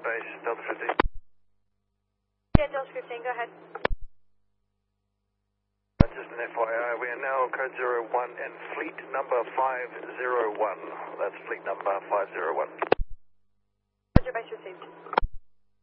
base Delta 15. Yeah, Delta 15, go ahead. Just an FYI, we are now code 01 and fleet number 501. That's fleet number 501. Roger, base received.